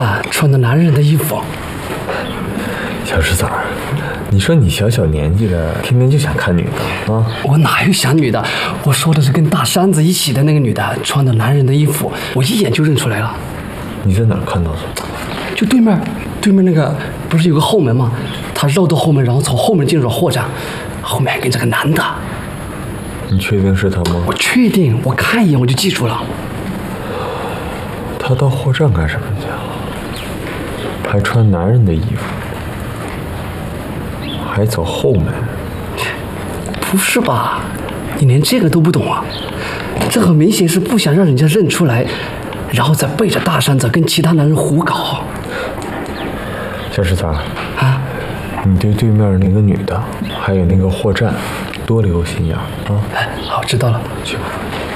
啊，穿的男人的衣服。 小石子儿，你说你小小年纪的，天天就想看女的啊？ 我哪有想女的？我说的是跟大山子一起的那个女的，穿的男人的衣服，我一眼就认出来了。 你在哪儿看到的？ 就对面那个不是有个后门吗？他绕到后门，然后从后门进入了货站，后面还跟着个男的。 你确定是他吗？ 我确定，我看一眼我就记住了。 他到货站干什么去啊？还穿男人的衣服，还走后门？ 不是吧？你连这个都不懂啊？这很明显是不想让人家认出来，然后再背着大山子跟其他男人胡搞。 小石子儿啊， 你对对面那个女的，还有那个货站，多留心眼啊！ 哎，好，知道了， 去吧。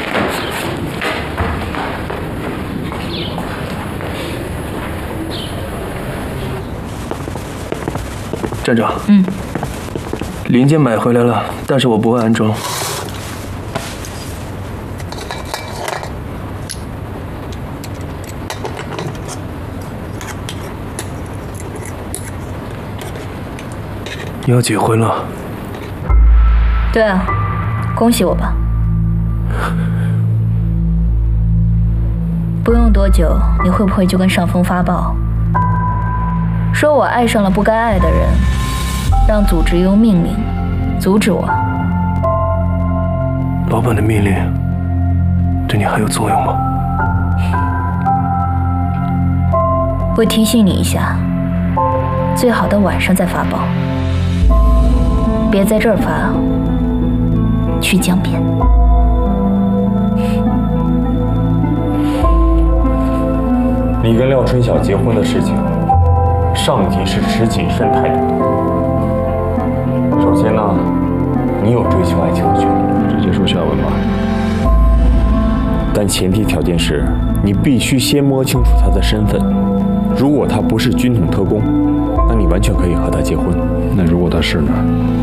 站长，零件买回来了，但是我不会安装。你要结婚了？ 对啊，恭喜我吧。不用多久，你会不会就跟上峰发报，说我爱上了不该爱的人，让组织用命令阻止我？ 老板的命令对你还有作用吗？ 我提醒你一下，最好的晚上再发报，别在这儿发，去江边。 你跟廖春晓结婚的事情，上级是持谨慎态度的。首先呢，你有追求爱情的权利，直接说下文吧。但前提条件是你必须先摸清楚他的身份。如果他不是军统特工，那你完全可以和他结婚。 那如果他是呢？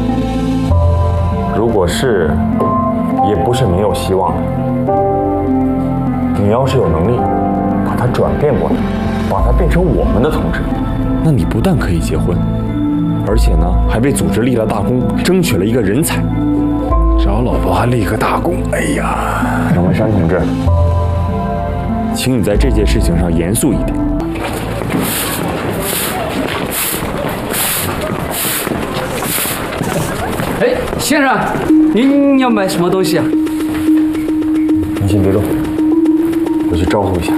如果是，也不是没有希望的。你要是有能力把他转变过来，把他变成我们的同志，那你不但可以结婚，而且呢还为组织立了大功，争取了一个人才。 找老婆还立个大功，哎呀！ 杨文山同志，请你在这件事情上严肃一点。 哎，先生，您要买什么东西啊？ 你先别动，我去招呼一下。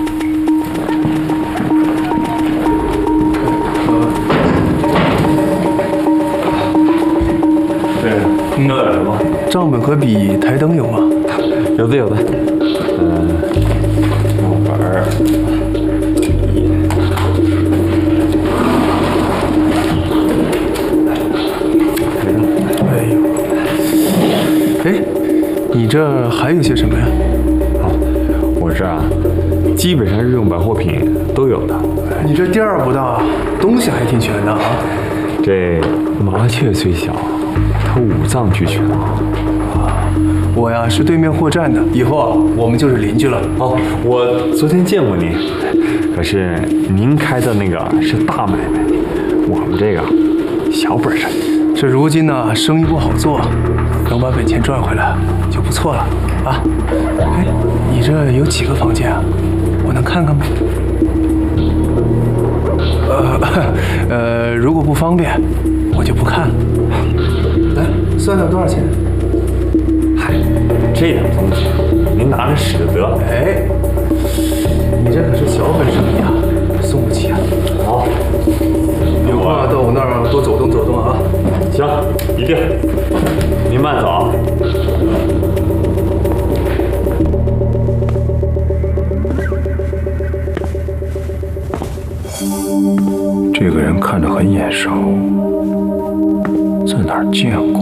对，要点什么？ 账本和笔、台灯有吗？ 有的有的。样本儿。 哎，你这还有些什么呀？ 我这啊，基本上日用百货品都有的。 你这店儿不大，东西还挺全的啊。 这麻雀虽小，它五脏俱全。 我呀是对面货站的，以后啊我们就是邻居了。 哦，我昨天见过您，可是您开的那个是大买卖，我们这个小本生意。 这如今呢生意不好做，能把本钱赚回来就不错了啊。哎，你这有几个房间啊？我能看看吗？如果不方便，我就不看了。来，算算多少钱？ 嗨，这点东西您拿着使得。 哎，你这可是小本生意啊，送不起啊。 好， 有空到我那儿多走动走动啊。 行，一定。您慢走啊。 这个人看着很眼熟，在哪儿见过？